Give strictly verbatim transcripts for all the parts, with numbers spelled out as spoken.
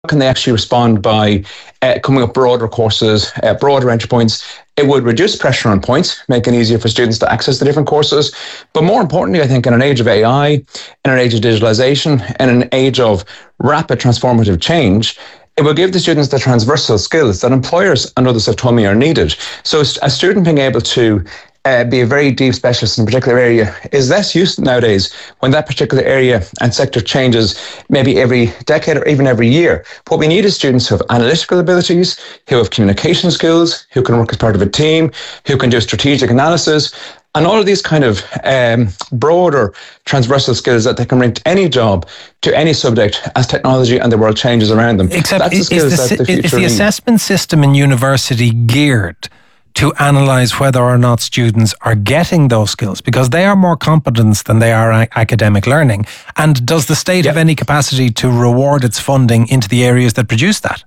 can they actually respond by uh, coming up broader courses, uh, broader entry points? It would reduce pressure on points, making it easier for students to access the different courses. But more importantly, I think in an age of A I, in an age of digitalization, in an age of rapid transformative change, it will give the students the transversal skills that employers and others have told me are needed. So a student being able to Uh, be a very deep specialist in a particular area is less used nowadays when that particular area and sector changes maybe every decade or even every year. What we need is students who have analytical abilities, who have communication skills, who can work as part of a team, who can do strategic analysis, and all of these kind of um, broader transversal skills that they can bring to any job, to any subject as technology and the world changes around them. Except That's the is, skills is the, that the future is the assessment system in university geared to analyse whether or not students are getting those skills, because they are more competence than they are a- academic learning? And does the state yep. have any capacity to reward its funding into the areas that produce that?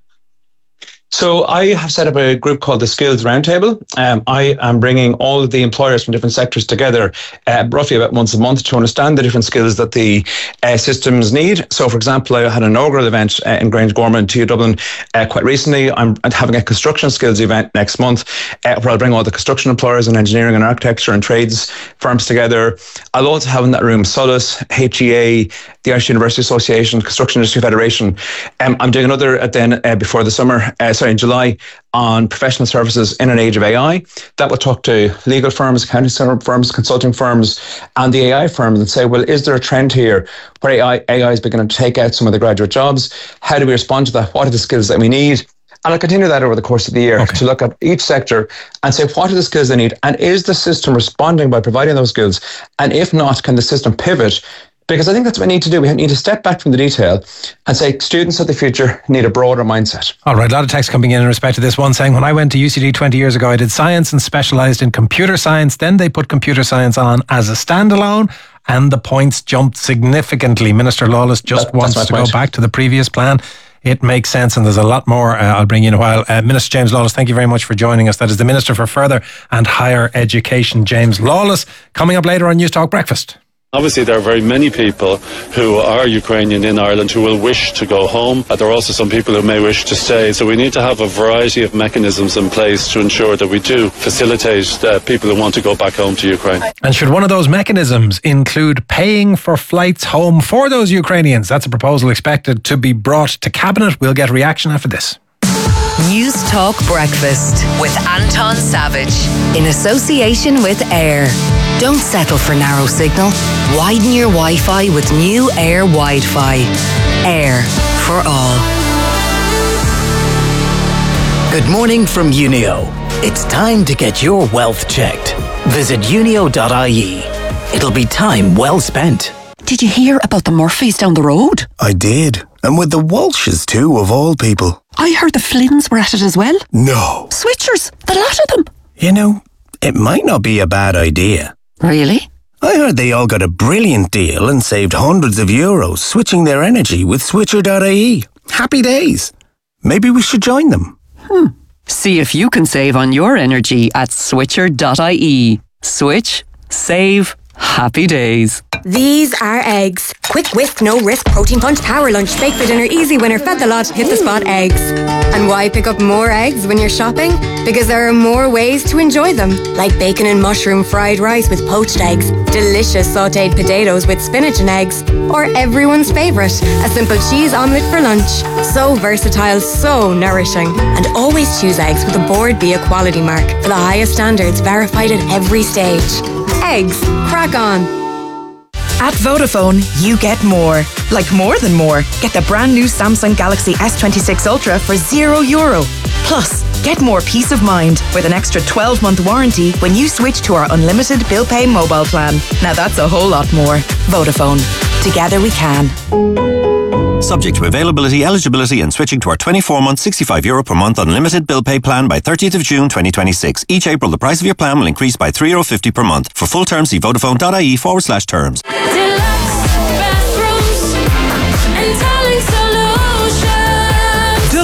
So I have set up a group called the Skills Roundtable. Um, I am bringing all of the employers from different sectors together uh, roughly about once a month to understand the different skills that the uh, systems need. So, for example, I had an inaugural event uh, in Grangegorman, T U Dublin, uh, quite recently. I'm having a construction skills event next month uh, where I'll bring all the construction employers and engineering and architecture and trades firms together. I'll also have in that room Solus, H E A, the Irish University Association, Construction Industry Federation. Um, I'm doing another at then uh, before the summer, uh, sorry, in July, on professional services in an age of A I. That will talk to legal firms, accounting firms, consulting firms, and the A I firms and say, well, is there a trend here where A I, A I is beginning to take out some of the graduate jobs? How do we respond to that? What are the skills that we need? And I'll continue that over the course of the year okay. to look at each sector and say, what are the skills they need? And is the system responding by providing those skills? And if not, can the system pivot? Because I think that's what we need to do. We need to step back from the detail and say students of the future need a broader mindset. All right, a lot of text coming in in respect to this. One saying, when I went to U C D twenty years ago, I did science and specialised in computer science. Then they put computer science on as a standalone and the points jumped significantly. Minister Lawless just that, wants to point. go back to the previous plan. It makes sense, and there's a lot more uh, I'll bring you in a while. Uh, Minister James Lawless, thank you very much for joining us. That is the Minister for Further and Higher Education, James Lawless. Coming up later on News Talk Breakfast. Obviously, there are very many people who are Ukrainian in Ireland who will wish to go home. There are also some people who may wish to stay. So we need to have a variety of mechanisms in place to ensure that we do facilitate uh, people who want to go back home to Ukraine. And should one of those mechanisms include paying for flights home for those Ukrainians? That's a proposal expected to be brought to Cabinet. We'll get reaction after this. News Talk Breakfast with Anton Savage in association with Air. Don't settle for narrow signal. Widen your Wi-Fi with new Air Wi-Fi. Air for all. Good morning from Unio. It's time to get your wealth checked. Visit unio dot I E. It'll be time well spent. Did you hear about the Murphys down the road? I did. And with the Walshes too, of all people. I heard the Flynns were at it as well. No. Switchers, the lot of them. You know, it might not be a bad idea. Really? I heard they all got a brilliant deal and saved hundreds of euros switching their energy with switcher dot I E. Happy days. Maybe we should join them. Hmm. See if you can save on your energy at switcher dot I E. Switch, save, happy days. These are eggs. Quick whisk, no risk, protein punch, power lunch, bake for dinner, easy winner, fed the lot, hit the spot eggs. And why pick up more eggs when you're shopping? Because there are more ways to enjoy them. Like bacon and mushroom fried rice with poached eggs, delicious sautéed potatoes with spinach and eggs, or everyone's favourite, a simple cheese omelette for lunch. So versatile, so nourishing. And always choose eggs with a Board B Equality mark for the highest standards, verified at every stage. Eggs, crack on. At Vodafone, you get more. Like more than more. Get the brand new Samsung Galaxy S twenty-six Ultra for zero euro. Plus, get more peace of mind with an extra twelve month warranty when you switch to our unlimited bill pay mobile plan. Now that's a whole lot more. Vodafone. Together we can. Subject to availability, eligibility and switching to our twenty-four month, sixty-five euro per month unlimited bill pay plan by thirtieth of June twenty twenty-six. Each April, the price of your plan will increase by three euro fifty per month. For full terms, see vodafone.ie forward slash terms.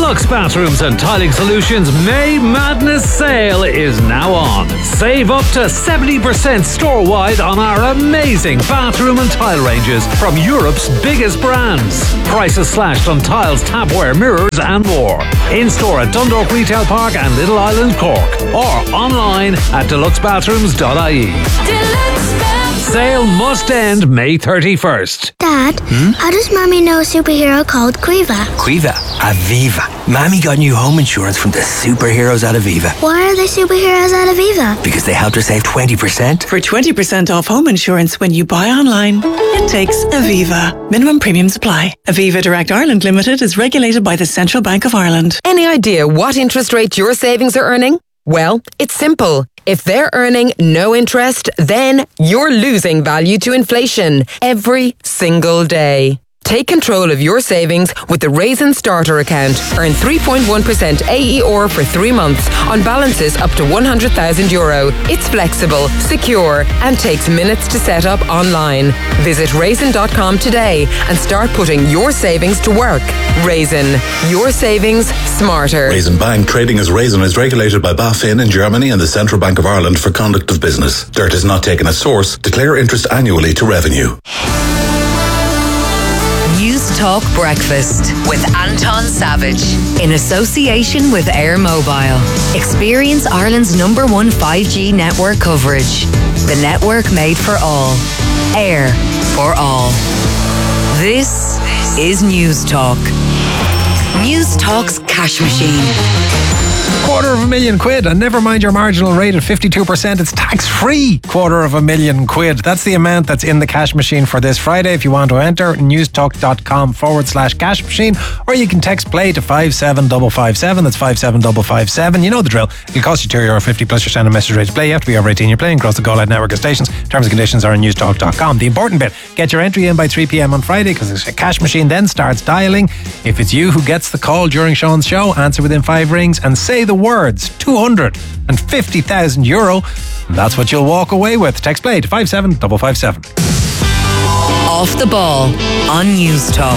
Deluxe Bathrooms and Tiling Solutions May Madness Sale is now on. Save up to seventy percent store-wide on our amazing bathroom and tile ranges from Europe's biggest brands. Prices slashed on tiles, tapware, mirrors and more. In-store at Dundalk Retail Park and Little Island, Cork. Or online at deluxe bathrooms dot I E. Sale must end May thirty-first. Dad, hmm? how does Mommy know a superhero called Quiva? Quiva? Aviva. Mommy got new home insurance from the superheroes at Aviva. Why are they superheroes at Aviva? Because they helped her save twenty percent. For twenty percent off home insurance when you buy online, it takes Aviva. Minimum premiums apply. Aviva Direct Ireland Limited is regulated by the Central Bank of Ireland. Any idea what interest rate your savings are earning? Well, it's simple. If they're earning no interest, then you're losing value to inflation every single day. Take control of your savings with the Raisin Starter account. Earn three point one percent A E R for three months on balances up to one hundred thousand euro. It's flexible, secure, and takes minutes to set up online. Visit raisin dot com today and start putting your savings to work. Raisin, your savings smarter. Raisin Bank, trading as Raisin, is regulated by BaFin in Germany and the Central Bank of Ireland for conduct of business. Dirt is not taken as source. Declare interest annually to revenue. News Talk Breakfast with Anton Savage in association with Air Mobile. Experience Ireland's number one five G network coverage. The network made for all. Air for all. This is News Talk. News Talk's cash machine. Quarter of a million quid, and never mind your marginal rate at fifty-two percent, it's tax-free. Quarter of a million quid. That's the amount that's in the cash machine for this Friday. If you want to enter, newstalk.com forward slash cash machine, or you can text play to five seven five five seven. That's five seven five five seven. You know the drill. It'll cost you two euro fifty plus your standard message rate to play. You have to be over eighteen. You're playing across the Go Loud network of stations. Terms and conditions are on newstalk dot com. The important bit, get your entry in by three p.m. on Friday, because the cash machine then starts dialing. If it's you who gets the call during Sean's show, answer within five rings and say the words two hundred fifty thousand euro. That's what you'll walk away with. Text play to five seven five five seven. Off the ball on News Talk.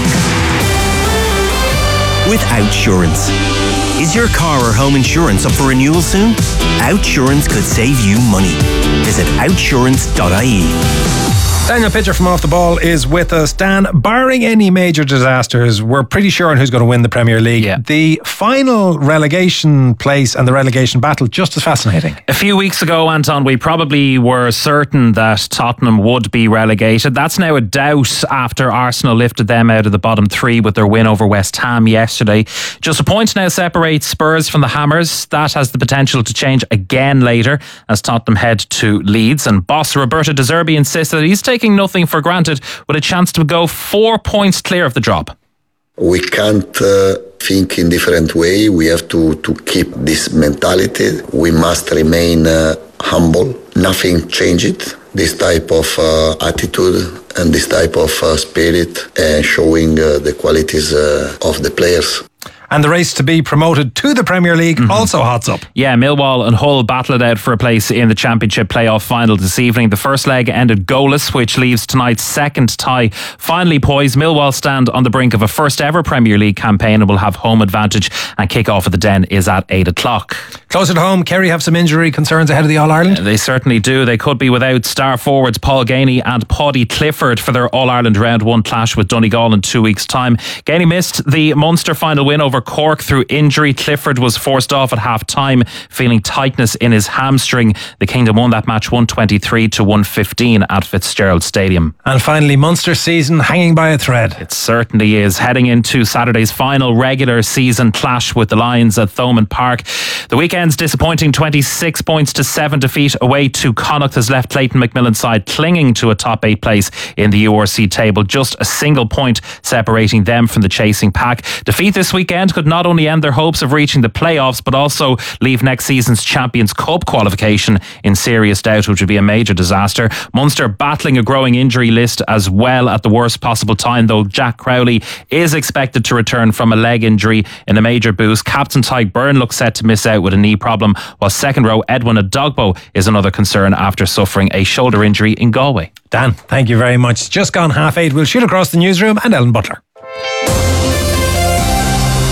With Outsurance. Is your car or home insurance up for renewal soon? Outsurance could save you money. Visit outsurance dot I E. Daniel Pitcher from Off the Ball is with us. Dan, barring any major disasters, we're pretty sure on who's going to win the Premier League. Yeah. The final relegation place and the relegation battle, just as fascinating. A few weeks ago, Anton, we probably were certain that Tottenham would be relegated. That's now a doubt after Arsenal lifted them out of the bottom three with their win over West Ham yesterday. Just a point now separates Spurs from the Hammers. That has the potential to change again later as Tottenham head to Leeds. And boss Roberto De Zerbi insists that he's taking taking nothing for granted with a chance to go four points clear of the drop. We can't uh, think in different way. We have to, to keep this mentality. We must remain uh, humble. Nothing changed. This type of uh, attitude and this type of uh, spirit uh, showing uh, the qualities uh, of the players. And the race to be promoted to the Premier League mm-hmm. also hots up. Yeah, Millwall and Hull battle it out for a place in the Championship playoff final this evening. The first leg ended goalless, which leaves tonight's second tie finally poised. Millwall stand on the brink of a first ever Premier League campaign and will have home advantage, and kick-off at the Den is at eight o'clock. Close at home, Kerry have some injury concerns ahead of the All-Ireland? They certainly do. They could be without star forwards Paul Gainey and Paddy Clifford for their All-Ireland round one clash with Donegal in two weeks' time. Gainey missed the Munster final win over Cork through injury. Clifford was forced off at half time, feeling tightness in his hamstring. The Kingdom won that match one twenty-three to one fifteen at Fitzgerald Stadium. And finally, Munster season hanging by a thread. It certainly is. Heading into Saturday's final regular season clash with the Lions at Thomond Park. The weekend's disappointing twenty-six points to seven defeat away to Connacht has left Clayton McMillan's side clinging to a top eight place in the U R C table. Just a single point separating them from the chasing pack. Defeat this weekend could not only end their hopes of reaching the playoffs, but also leave next season's Champions Cup qualification in serious doubt, which would be a major disaster. Munster battling a growing injury list as well at the worst possible time, though Jack Crowley is expected to return from a leg injury in a major boost. Captain Tyke Byrne looks set to miss out with a knee problem, while second row Edwin Adogbo is another concern after suffering a shoulder injury in Galway. Dan, thank you very much. It's just gone half eight. We'll shoot across the newsroom and Ellen Butler.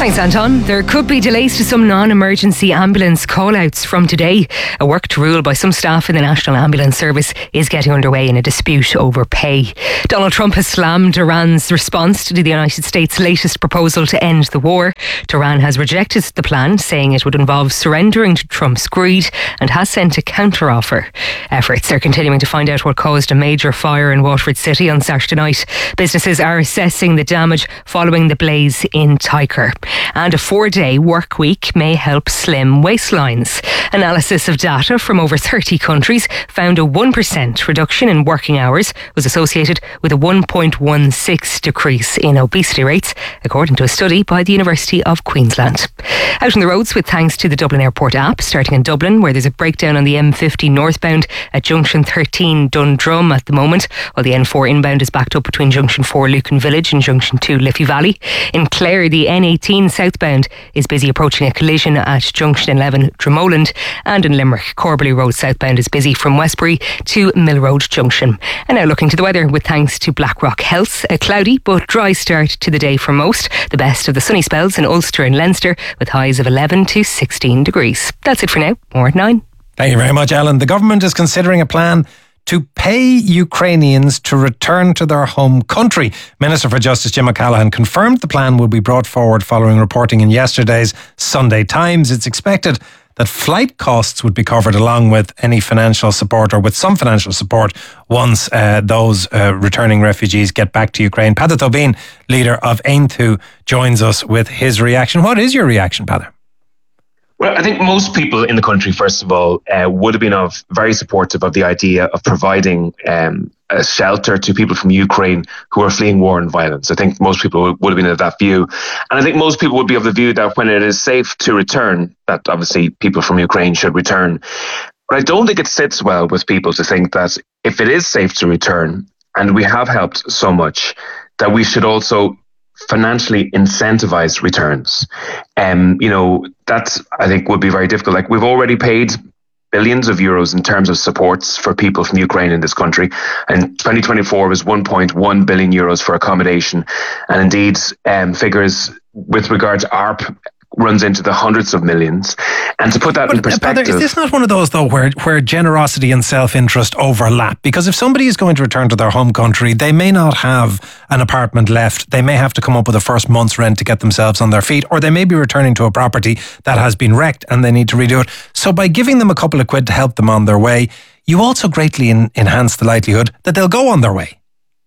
Thanks, Anton. There could be delays to some non-emergency ambulance call-outs from today. A worked rule by some staff in the National Ambulance Service is getting underway in a dispute over pay. Donald Trump has slammed Iran's response to the United States' latest proposal to end the war. Tehran has rejected the plan, saying it would involve surrendering to Trump's greed, and has sent a counter-offer. Efforts are continuing to find out what caused a major fire in Waterford City on Saturday night. Businesses are assessing the damage following the blaze in Tyker. And a four-day work week may help slim waistlines. Analysis of data from over thirty countries found a one percent reduction in working hours was associated with a one point one six decrease in obesity rates, according to a study by the University of Queensland. Out on the roads with thanks to the Dublin Airport app, starting in Dublin, where there's a breakdown on the M fifty northbound at Junction thirteen Dundrum at the moment, while the N four inbound is backed up between Junction four Lucan Village and Junction two Liffey Valley. In Clare, the N eighteen southbound is busy approaching a collision at Junction eleven Dromoland, and in Limerick, Corbally Road southbound is busy from Westbury to Mill Road Junction. And now looking to the weather with thanks to Blackrock Health. A cloudy but dry start to the day for most. The best of the sunny spells in Ulster and Leinster with highs of eleven to sixteen degrees. That's it for now. More at nine. Thank you very much, Ellen. The government is considering a plan to pay Ukrainians to return to their home country. Minister for Justice Jim O'Callaghan confirmed the plan will be brought forward following reporting in yesterday's Sunday Times. It's expected that flight costs would be covered along with any financial support, or with some financial support, once uh, those uh, returning refugees get back to Ukraine. Peadar Tóibín, leader of Aontú, joins us with his reaction. What is your reaction, Peadar? Well, I think most people in the country, first of all, uh, would have been of very supportive of the idea of providing um, a shelter to people from Ukraine who are fleeing war and violence. I think most people would have been of that view. And I think most people would be of the view that when it is safe to return, that obviously people from Ukraine should return. But I don't think it sits well with people to think that if it is safe to return, and we have helped so much, that we should also financially incentivize returns. Um, you know, that I think would be very difficult. Like, we've already paid billions of euros in terms of supports for people from Ukraine in this country. And twenty twenty-four was one point one billion euros for accommodation. And indeed, um, figures with regard to A R P runs into the hundreds of millions. And to put that but, in perspective... Peadar, is this not one of those, though, where, where generosity and self-interest overlap? Because if somebody is going to return to their home country, they may not have an apartment left. They may have to come up with a first month's rent to get themselves on their feet, or they may be returning to a property that has been wrecked and they need to redo it. So by giving them a couple of quid to help them on their way, you also greatly in, enhance the likelihood that they'll go on their way.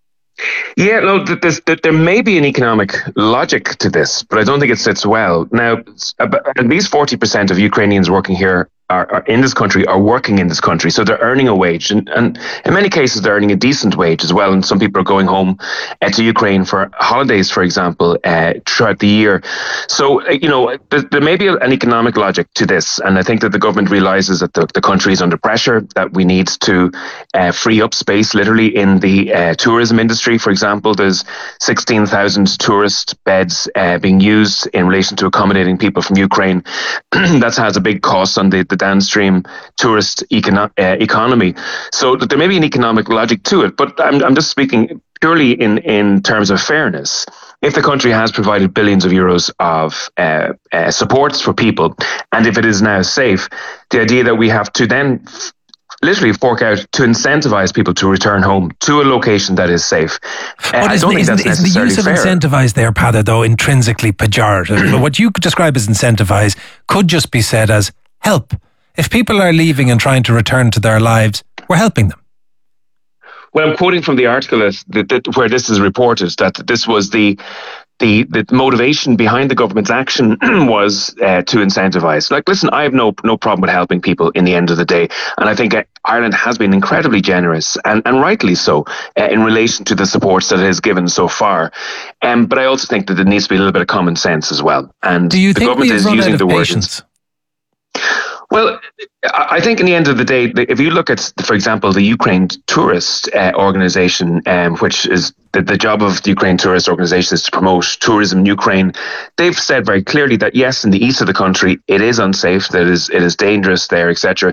Yeah, no, there's, there may be an economic logic to this, but I don't think it sits well. Now, at least forty percent of Ukrainians working here are, are in this country are working in this country, so they're earning a wage, and, and in many cases they're earning a decent wage as well. And some people are going home uh, to Ukraine for holidays, for example, uh, throughout the year. So uh, you know, there, there may be an economic logic to this, and I think that the government realizes that the, the country is under pressure, that we need to uh, free up space, literally, in the uh, tourism industry. For example, there's sixteen thousand tourist beds uh, being used in relation to accommodating people from Ukraine. That has a big cost on the, the downstream tourist econo- uh, economy. So there may be an economic logic to it, but I'm, I'm just speaking purely in, in terms of fairness. If the country has provided billions of euros of uh, uh, supports for people, and if it is now safe, the idea that we have to then f- literally fork out to incentivize people to return home to a location that is safe. Uh, I don't think that's necessarily fair. Isn't the use of incentivise there, Peadar, though, intrinsically pejorative? But what you could describe as incentivise could just be said as help. If people are leaving and trying to return to their lives, we're helping them. Well, I'm quoting from the article that, that, where this is reported, that this was the the, the motivation behind the government's action was uh, to incentivise. Like, listen, I have no no problem with helping people in the end of the day. And I think uh, Ireland has been incredibly generous, and, and rightly so, uh, in relation to the supports that it has given so far. Um, but I also think that there needs to be a little bit of common sense as well. And Do you the think government we've is run using out the of word. patience? Well, I think in the end of the day, if you look at, for example, the Ukraine Tourist uh, Organization, um, which is the, the job of the Ukraine Tourist Organization is to promote tourism in Ukraine, they've said very clearly that yes, in the east of the country, it is unsafe, that it is, it is dangerous there, et cetera.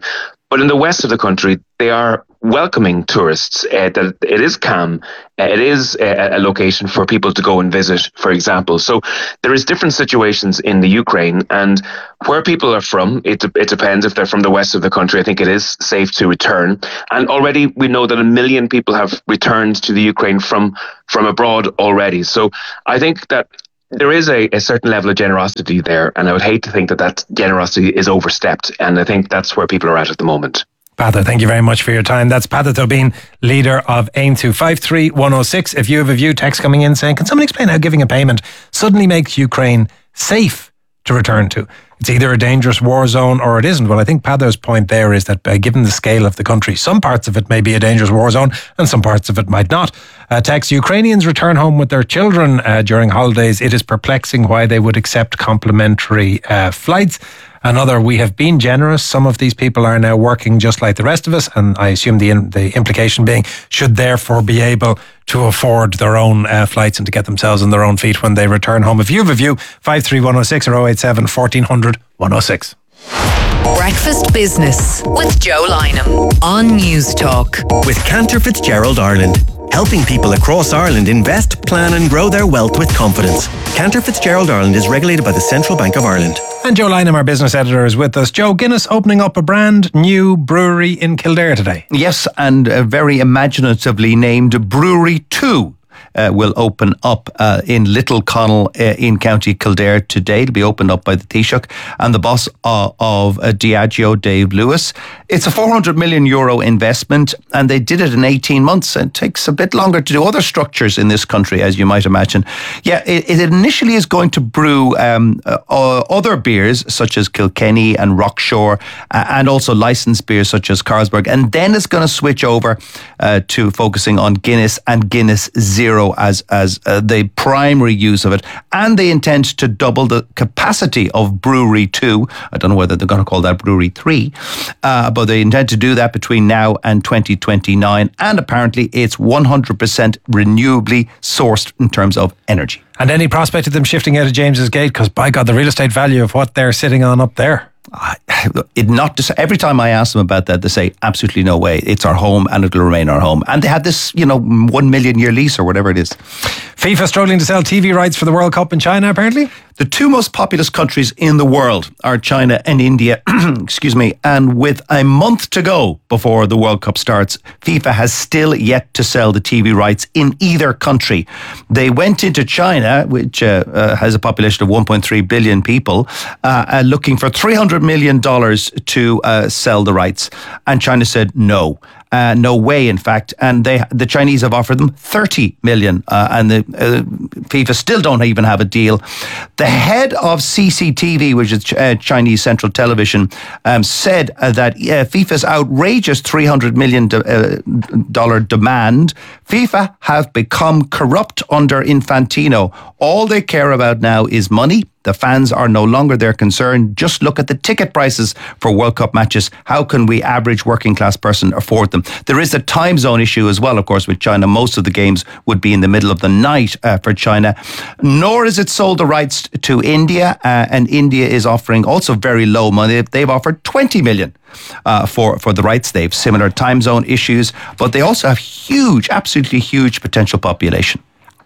But in the west of the country, they are welcoming tourists. Uh, that it is calm. Uh, it is a, a location for people to go and visit, for example. So there is different situations in the Ukraine, and where people are from, it, it depends. If they're from the west of the country, I think it is safe to return. And already we know that a million people have returned to the Ukraine from, from abroad already. So I think that there is a, a certain level of generosity there, and I would hate to think that that generosity is overstepped, and I think that's where people are at at the moment. Peadar, thank you very much for your time. That's Peadar Tóibín, leader of Aontú. five three one oh six. If you have a view, text coming in saying, can someone explain how giving a payment suddenly makes Ukraine safe to return to? It's either a dangerous war zone or it isn't. Well, I think Peadar's point there is that uh, given the scale of the country, some parts of it may be a dangerous war zone and some parts of it might not. Uh, text, Ukrainians return home with their children uh, during holidays. It is perplexing why they would accept complimentary uh, flights. Another, we have been generous. Some of these people are now working just like the rest of us, and I assume the the implication being should therefore be able to afford their own uh, flights and to get themselves on their own feet when they return home. If you have a view, five three one oh six or oh eight seven, fourteen hundred, one oh six. Breakfast Business with Joe Lynham on News Talk. With Cantor Fitzgerald Ireland, helping people across Ireland invest, plan and grow their wealth with confidence. Cantor Fitzgerald Ireland is regulated by the Central Bank of Ireland. And Joe Lynham, our business editor, is with us. Joe, Guinness opening up a brand new brewery in Kildare today. Yes, and uh, very imaginatively named Brewery two. Uh, will open up uh, in Little Connell uh, in County Kildare today. It'll be opened up by the Taoiseach and the boss uh, of uh, Diageo, Dave Lewis. It's a four hundred million euro investment, and they did it in eighteen months. It takes a bit longer to do other structures in this country, as you might imagine. Yeah, it, it initially is going to brew um, uh, other beers such as Kilkenny and Rockshore, uh, and also licensed beers such as Carlsberg, and then it's going to switch over uh, to focusing on Guinness and Guinness Zero as as uh, the primary use of it, and they intend to double the capacity of Brewery two. I don't know whether they're going to call that Brewery three, uh, but they intend to do that between now and twenty twenty-nine, and apparently it's one hundred percent renewably sourced in terms of energy. And any prospect of them shifting out of James's Gate? Because by God, the real estate value of what they're sitting on up there. It not to, every time I ask them about that, they say absolutely no way. It's our home and it'll remain our home. And they have this, you know, one million year lease or whatever it is. FIFA struggling to sell T V rights for the World Cup in China, apparently. The two most populous countries in the world are China and India. Excuse me. And with a month to go before the World Cup starts, FIFA has still yet to sell the T V rights in either country. They went into China, which uh, uh, has a population of one point three billion people, uh, uh, looking for three hundred million dollars to uh, sell the rights. And China said no. Uh, no way, in fact, and they the Chinese have offered them thirty million, uh, and the uh, FIFA still don't even have a deal. The head of C C T V, which is uh, Chinese Central Television, um, said uh, that uh, FIFA's outrageous three hundred million dollars de- uh, demand. FIFA have become corrupt under Infantino. All they care about now is money. The fans are no longer their concern. Just look at the ticket prices for World Cup matches. How can we, average working class person, afford them? There is a time zone issue as well, of course, with China. Most of the games would be in the middle of the night uh, for China. Nor is it sold the rights to India, uh, and India is offering also very low money. They've offered twenty million uh, for, for the rights. They have similar time zone issues, but they also have huge, absolutely huge potential population.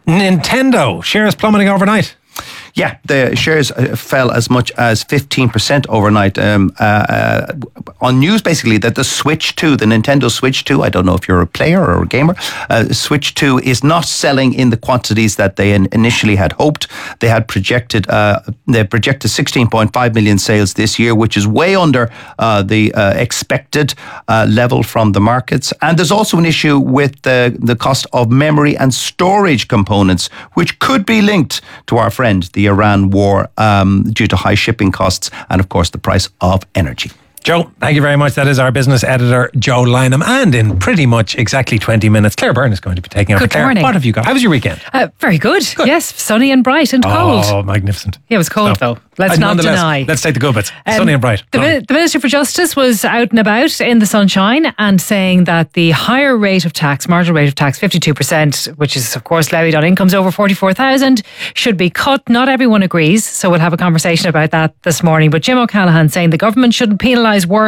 Nintendo shares plummeting overnight. Yeah, the shares fell as much as fifteen percent overnight um, uh, uh, on news, basically, that the Switch two, the Nintendo Switch two, I don't know if you're a player or a gamer, uh, Switch two is not selling in the quantities that they in initially had hoped. They had projected uh, they projected sixteen point five million sales this year, which is way under uh, the uh, expected uh, level from the markets. And there's also an issue with the, the cost of memory and storage components, which could be linked to our friend, the Iran war, um, due to high shipping costs and, of course, the price of energy. Joe, thank you very much. That is our business editor, Joe Lynham. And in pretty much exactly twenty minutes, Claire Byrne is going to be taking over. Good Claire, morning. what have you got? How was your weekend? Uh, very good. good. Yes, sunny and bright and cold. Oh, magnificent. Yeah, it was cold so, though. Let's uh, not deny. Let's take the good bits. Um, sunny and bright. The, mi- the Minister for Justice was out and about in the sunshine and saying that the higher rate of tax, marginal rate of tax, fifty-two percent, which is of course levied on incomes over forty-four thousand, should be cut. Not everyone agrees, so we'll have a conversation about that this morning. But Jim O'Callaghan saying the government shouldn't penalise work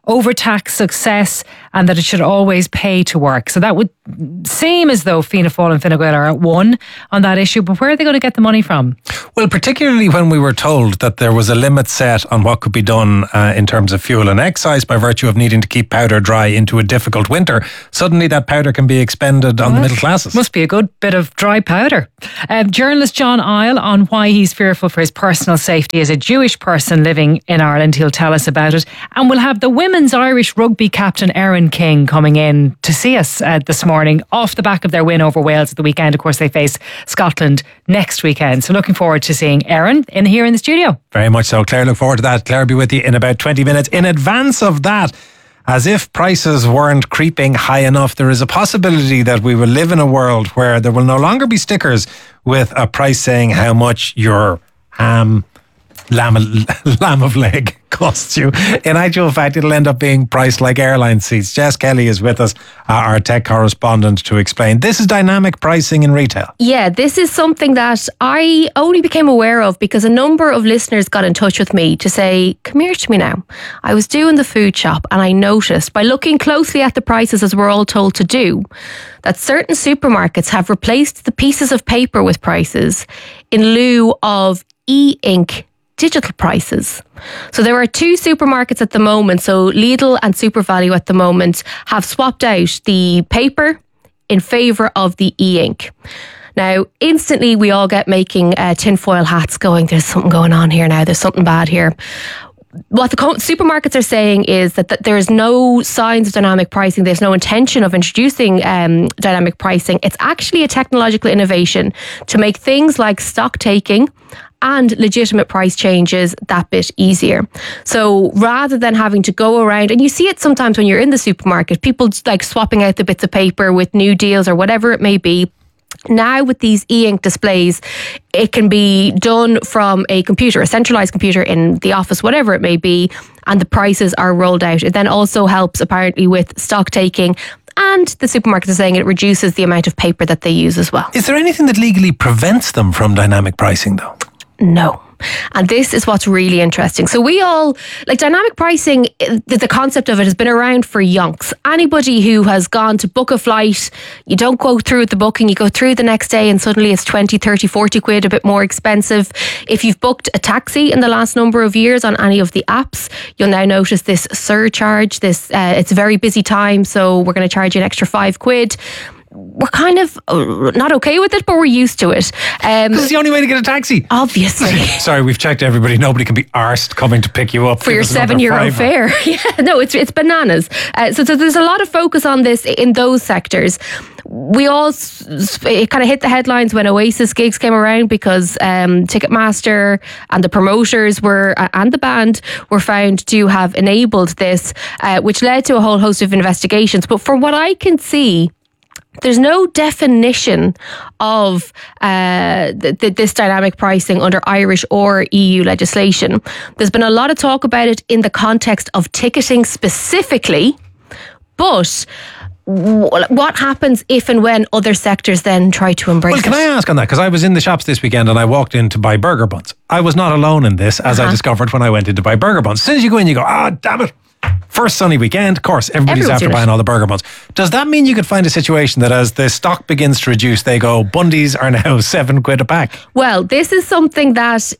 overtax success and that it should always pay to work. So that would seem as though Fianna Fáil and Fine Gael are at one on that issue, but where are they going to get the money from? Well, particularly when we were told that there was a limit set on what could be done uh, in terms of fuel and excise by virtue of needing to keep powder dry into a difficult winter, suddenly that powder can be expended on well, the middle classes. Must be a good bit of dry powder. Um, journalist John Isle on why he's fearful for his personal safety as a Jewish person living in Ireland. He'll tell us about it. And we'll have the women's Irish rugby captain Erin King coming in to see us uh, this morning off the back of their win over Wales at the weekend. Of course, they face Scotland next weekend. So looking forward to seeing Erin in here in the studio. Very much so. Claire, look forward to that. Claire will be with you in about twenty minutes. In advance of that, as if prices weren't creeping high enough, there is a possibility that we will live in a world where there will no longer be stickers with a price saying how much your ham, lamb, lamb of leg costs you. In actual fact, it'll end up being priced like airline seats. Jess Kelly is with us, uh, our tech correspondent, to explain. This is dynamic pricing in retail. Yeah, this is something that I only became aware of because a number of listeners got in touch with me to say, come here to me now. I was doing the food shop and I noticed, by looking closely at the prices as we're all told to do, that certain supermarkets have replaced the pieces of paper with prices in lieu of e-ink digital prices. So there are two supermarkets at the moment. So Lidl and SuperValu at the moment have swapped out the paper in favour of the e-ink. Now, instantly we all get making uh, tinfoil hats going, there's something going on here now, there's something bad here. What the co- supermarkets are saying is that, that there's no signs of dynamic pricing. There's no intention of introducing um, dynamic pricing. It's actually a technological innovation to make things like stock taking and legitimate price changes that bit easier. So rather than having to go around, and you see it sometimes when you're in the supermarket, people like swapping out the bits of paper with new deals or whatever it may be. Now with these e-ink displays, it can be done from a computer, a centralised computer in the office, whatever it may be, and the prices are rolled out. It then also helps apparently with stock taking, and the supermarkets are saying it reduces the amount of paper that they use as well. Is there anything that legally prevents them from dynamic pricing though? No. And this is what's really interesting. So we all, like dynamic pricing, the, the concept of it has been around for yonks. Anybody who has gone to book a flight, you don't go through with the booking, you go through the next day and suddenly it's twenty, thirty, forty quid, a bit more expensive. If you've booked a taxi in the last number of years on any of the apps, you'll now notice this surcharge. This uh, it's a very busy time, so we're going to charge you an extra five quid. We're kind of not okay with it, but we're used to it. Um, it's the only way to get a taxi. Obviously. Sorry, we've checked everybody. Nobody can be arsed coming to pick you up for your seven-euro fare. Yeah, no, it's it's bananas. Uh, so, so there's a lot of focus on this in those sectors. We all it kind of hit the headlines when Oasis gigs came around because um, Ticketmaster and the promoters were uh, and the band were found to have enabled this, uh, which led to a whole host of investigations. But from what I can see, there's no definition of uh, th- th- this dynamic pricing under Irish or E U legislation. There's been a lot of talk about it in the context of ticketing specifically, but w- what happens if and when other sectors then try to embrace well, can it? I ask on that? Because I was in the shops this weekend and I walked in to buy burger buns. I was not alone in this, as uh-huh. I discovered when I went in to buy burger buns. As soon as you go in, you go, ah, oh, damn it. First sunny weekend, of course, everybody's Everyone's after buying all the burger buns. Does that mean you could find a situation that as the stock begins to reduce, they go, Bundies are now seven quid a pack? Well, this is something that,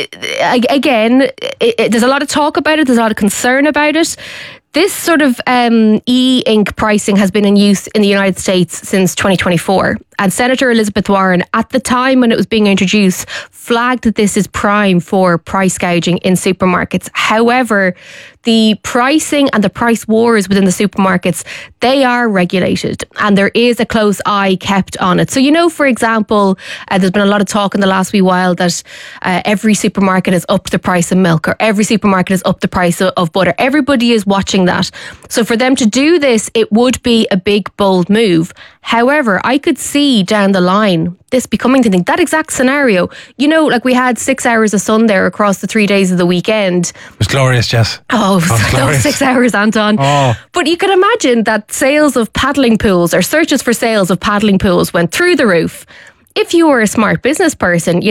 again, it, it, there's a lot of talk about it, there's a lot of concern about it. This sort of um, e-ink pricing has been in use in the United States since twenty twenty-four. And Senator Elizabeth Warren, at the time when it was being introduced, flagged that this is prime for price gouging in supermarkets. However, the pricing and the price wars within the supermarkets, they are regulated and there is a close eye kept on it. So, you know, for example, uh, there's been a lot of talk in the last wee while that uh, every supermarket has upped the price of milk or every supermarket has upped the price of, of butter. Everybody is watching that. So for them to do this, it would be a big, bold move. However, I could see down the line this becoming something, that exact scenario. You know, like we had six hours of sun there across the three days of the weekend. It was glorious, Jess. Oh, it was, oh, glorious. Those six hours, Anton. Oh. But you could imagine that sales of paddling pools or searches for sales of paddling pools went through the roof. If you were a smart business person, you'd act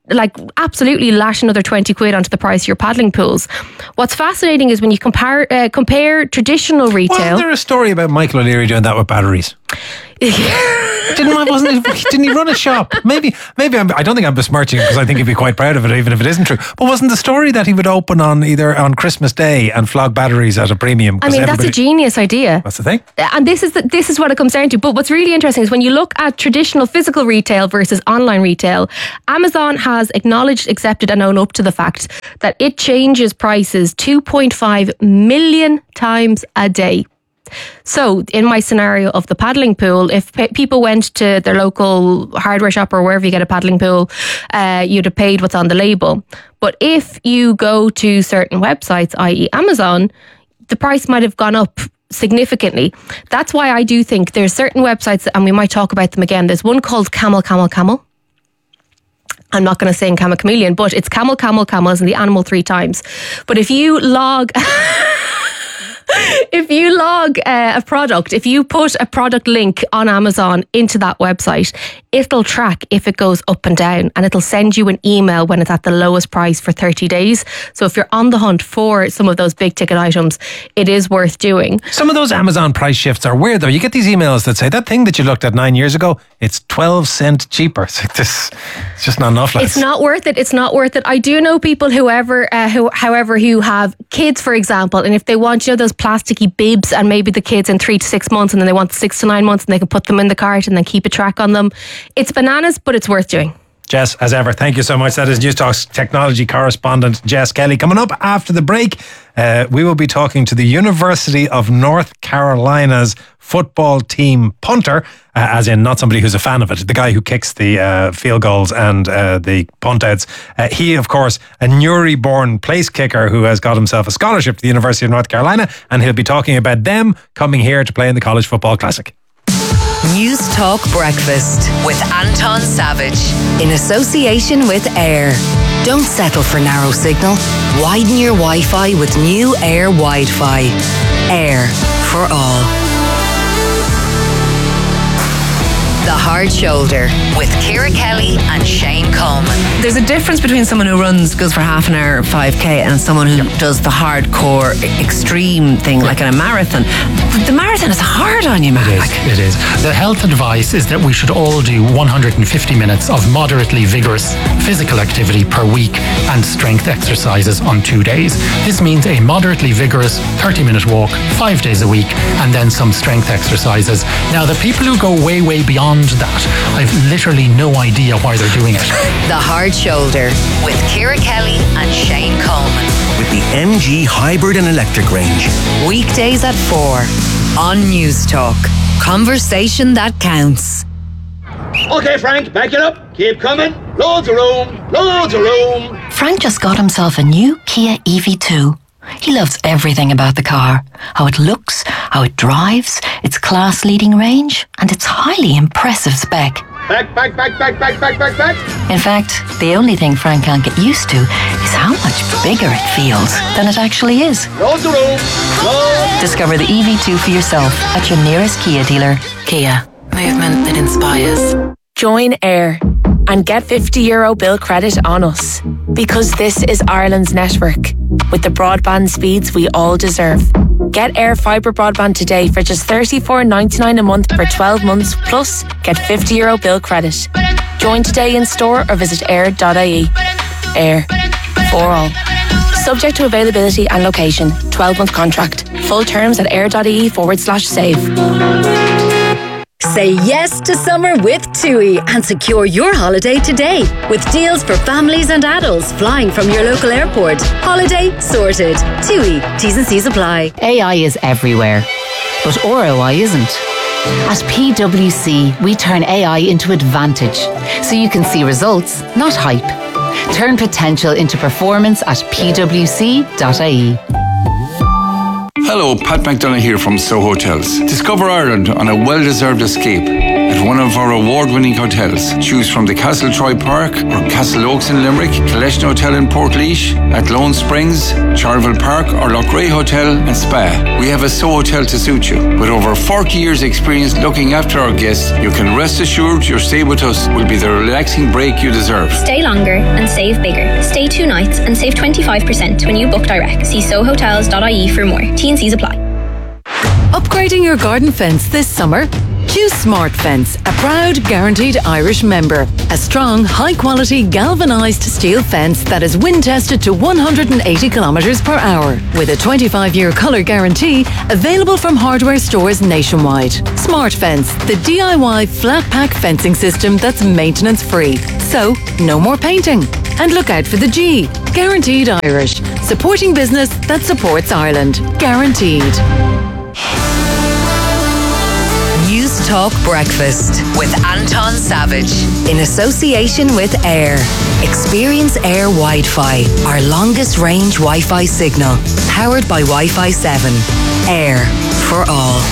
like absolutely lash another twenty quid onto the price of your paddling pools. What's fascinating is when you compare uh, compare traditional retail. Wasn't there a story about Michael O'Leary doing that with batteries? didn't wasn't he, didn't he run a shop? Maybe maybe I'm, I don't think I'm besmirching him because I think he'd be quite proud of it, even if it isn't true. But wasn't the story that he would open on either on Christmas Day and flog batteries at a premium? I mean, that's a genius idea. That's the thing. And this is the, this is what it comes down to. But what's really interesting is when you look at traditional physical retail versus online retail, Amazon has acknowledged, accepted and owned up to the fact that it changes prices two point five million times a day. So in my scenario of the paddling pool, if pe- people went to their local hardware shop or wherever you get a paddling pool, uh, you'd have paid what's on the label. But if you go to certain websites, that is. Amazon, the price might have gone up significantly. That's why I do think there's certain websites, and we might talk about them again. There's one called Camel Camel Camel. I'm not going to say in Camel Chameleon, but it's Camel Camel Camel as in the animal three times. But if you log... If you log uh, a product, if you put a product link on Amazon into that website, it'll track if it goes up and down, and it'll send you an email when it's at the lowest price for thirty days. So if you're on the hunt for some of those big ticket items, it is worth doing. Some of those Amazon price shifts are weird though. You get these emails that say that thing that you looked at nine years ago, it's twelve cent cheaper. It's like this, it's just not enough. It's not worth it. It's not worth it. I do know people, whoever, uh, who, however, who have kids, for example, and if they want, you know, those plasticky bibs, and maybe the kids in three to six months, and then they want six to nine months, and they can put them in the cart and then keep a track on them. It's bananas, but it's worth doing. Jess, as ever, thank you so much. That is News Talk's technology correspondent, Jess Kelly. Coming up after the break, uh, we will be talking to the University of North Carolina's football team punter, uh, as in not somebody who's a fan of it, the guy who kicks the uh, field goals and uh, the punt outs. Uh, he, of course, a Newry-born place kicker who has got himself a scholarship to the University of North Carolina, and he'll be talking about them coming here to play in the College Football Classic. News Talk Breakfast with Anton Savage in association with Air. Don't settle for narrow signal. Widen your Wi-Fi with new Air Wi-Fi. Air for all. The Hard Shoulder with Ciara Kelly and Shane Coleman. There's a difference between someone who runs, goes for half an hour, five K, and someone who does the hardcore, extreme thing like in a marathon. The marathon is hard on you, man. It is. It is. The health advice is that we should all do one hundred fifty minutes of moderately vigorous physical activity per week and strength exercises on two days. This means a moderately vigorous thirty minute walk five days a week and then some strength exercises. Now, the people who go way, way beyond that, I've literally no idea why they're doing it. The Hard Shoulder with Ciara Kelly and Shane Coleman. With the M G hybrid and electric range. Weekdays at four on News Talk. Conversation that counts. Okay, Frank, back it up. Keep coming. Loads of room. Loads of room. Frank just got himself a new Kia E V two. He loves everything about the car. How it looks, how it drives, its class-leading range, and its highly impressive spec. Back, back, back, back, back, back, back, back. In fact, the only thing Frank can't get used to is how much bigger it feels than it actually is. Loads of room. Loads. Discover the E V two for yourself at your nearest Kia dealer. Kia. Movement that inspires. Join Air and get fifty euro bill credit on us. Because this is Ireland's network, with the broadband speeds we all deserve. Get Air Fibre broadband today for just thirty-four ninety-nine a month for twelve months, plus get fifty euro bill credit. Join today in store or visit air dot I E. Air. For all. Subject to availability and location. twelve month contract. Full terms at air.ie forward slash save. Say yes to summer with TUI and secure your holiday today with deals for families and adults flying from your local airport. Holiday sorted. TUI. T's and C's apply. A I is everywhere, but R O I isn't. At P W C, we turn A I into advantage so you can see results, not hype. Turn potential into performance at p w c dot I E. Hello, Pat McDonough here from Soho Hotels. Discover Ireland on a well-deserved escape at at one of our award-winning hotels. Choose from the Castle Troy Park or Castle Oaks in Limerick, Collection Hotel in Portlaoise, at Lone Springs, Charleville Park or Lochray Hotel and Spa. We have a So Hotel to suit you. With over forty years experience looking after our guests, you can rest assured your stay with us will be the relaxing break you deserve. Stay longer and save bigger. Stay two nights and save twenty-five percent when you book direct. See sohotels dot I E for more. T and C's apply. Upgrading your garden fence this summer? Choose Smart Fence, a proud guaranteed Irish member. A strong, high-quality galvanised steel fence that is wind-tested to one hundred eighty kilometres per hour. With a twenty-five year colour guarantee, available from hardware stores nationwide. Smart Fence, the D I Y flat-pack fencing system that's maintenance-free. So, no more painting. And look out for the G. Guaranteed Irish. Supporting business that supports Ireland. Guaranteed. News Talk Breakfast with Anton Savage in association with Air. Experience Air Wi-Fi, our longest range Wi-Fi signal, powered by Wi-Fi seven. Air for all.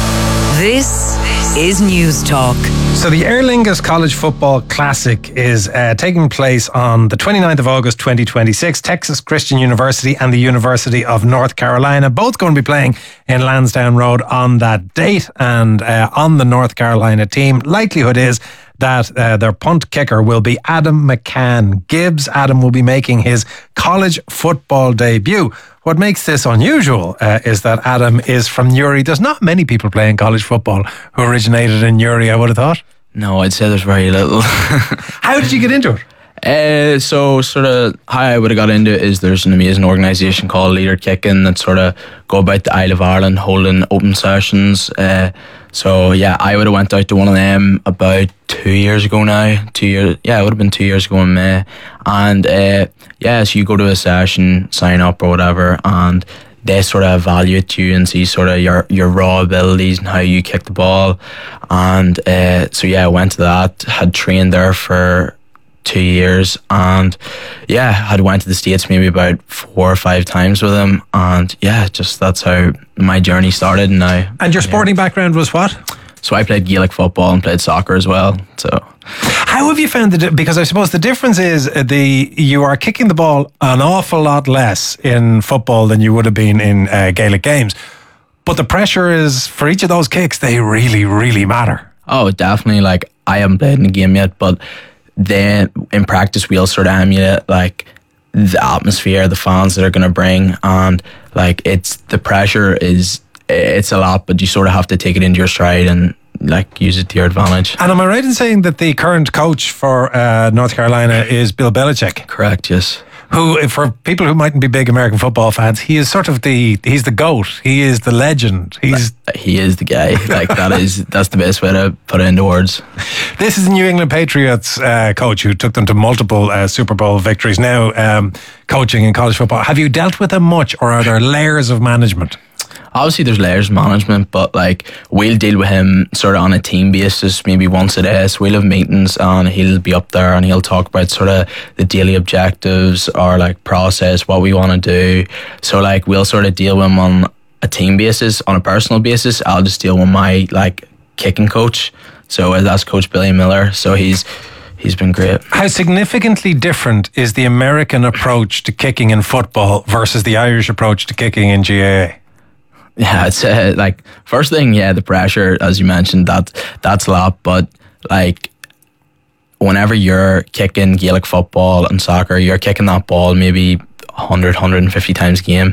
This is News Talk. So the Aer Lingus College Football Classic is uh, taking place on the twenty-ninth of August twenty twenty-six. Texas Christian University and the University of North Carolina both going to be playing in Lansdowne Road on that date, and uh, on the North Carolina team, likelihood is that uh, their punt kicker will be Adam McCann Gibbs. Adam will be making his college football debut. What makes this unusual uh, is that Adam is from Newry. There's not many people playing college football who originated in Newry, I would have thought. No, I'd say there's very little. How did you get into it? Uh, so sort of how I would have got into it is there's an amazing organisation called Leader Kicking that sort of go about the Isle of Ireland holding open sessions. Uh, so yeah, I would have went out to one of them about two years ago now. Two years, yeah, it would have been two years ago in May. And uh, yeah, so you go to a session, sign up or whatever, and they sort of evaluate you and see sort of your, your raw abilities and how you kick the ball. And uh, so yeah, I went to that, had trained there for two years, and yeah, had went to the States maybe about four or five times with him, and yeah, just that's how my journey started. Now, and your sporting yeah. background was what? So I played Gaelic football and played soccer as well. So how have you found the? Because I suppose the difference is the you are kicking the ball an awful lot less in football than you would have been in uh, Gaelic games, but the pressure is for each of those kicks. They really, really matter. Oh, definitely. Like I haven't played in the game yet, but then in practice we'll sort of emulate like the atmosphere, the fans that are going to bring, and like it's the pressure is it's a lot, but you sort of have to take it into your stride and like use it to your advantage. And am I right in saying that the current coach for uh, North Carolina is Bill Belichick? Correct, yes. Who, for people who mightn't be big American football fans, he is sort of the, he's the GOAT. He is the legend. He's He is the guy. Like that is, that's the best way to put it into words. This is New England Patriots uh, coach who took them to multiple uh, Super Bowl victories, now um, coaching in college football. Have you dealt with him much, or are there layers of management? Obviously there's layers of management, but like we'll deal with him sort of on a team basis, maybe once a day. So we'll have meetings and he'll be up there and he'll talk about sort of the daily objectives or like process, what we want to do. So like we'll sort of deal with him on a team basis. On a personal basis, I'll just deal with my like kicking coach. So that's Coach Billy Miller. So he's He's been great. How significantly different is the American approach to kicking in football versus the Irish approach to kicking in G A A? Yeah, it's uh, like first thing, yeah, the pressure, as you mentioned, that that's a lot. But like, whenever you're kicking Gaelic football and soccer, you're kicking that ball maybe one hundred, one hundred fifty times a game,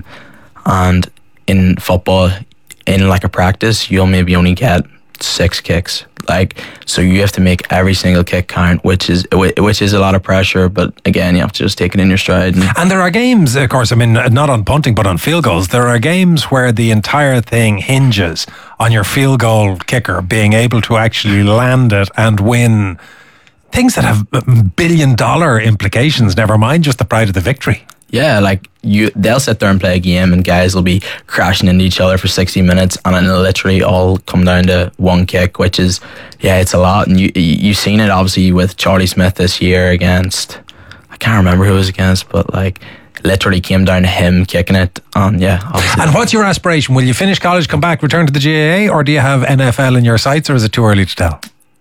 and in football, in like a practice, you'll maybe only get six kicks. Like, so you have to make every single kick count, which is which is a lot of pressure. But again, you have to just take it in your stride. And, and there are games, of course, I mean, not on punting, but on field goals. There are games where the entire thing hinges on your field goal kicker being able to actually land it and win things that have billion dollar implications, never mind just the pride of the victory. Yeah, like you, they'll sit there and play a game, and guys will be crashing into each other for sixty minutes, and it'll literally all come down to one kick, which is, yeah, it's a lot. And you you've seen it obviously with Charlie Smith this year against, I can't remember who it was against, but like literally came down to him kicking it. And yeah, obviously. And what's your aspiration? Will you finish college, come back, return to the G A A, or do you have N F L in your sights, or is it too early to tell?